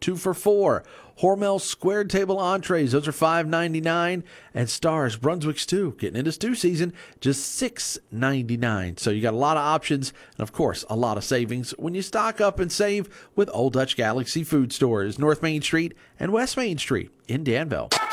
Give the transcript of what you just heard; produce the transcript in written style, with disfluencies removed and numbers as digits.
2 for $4. Hormel squared table entrees, those are $5.99. And Stars Brunswick Stew, getting into stew season, just $6.99. So you got a lot of options and, of course, a lot of savings when you stock up and save with Old Dutch Galaxy Food Stores, North Main Street and West Main Street in Danville.